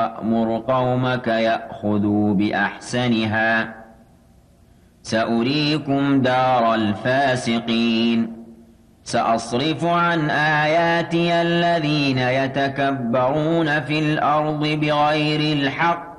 وأمر قومك يأخذوا بأحسنها سأريكم دار الفاسقين سأصرف عن آياتي الذين يتكبرون في الأرض بغير الحق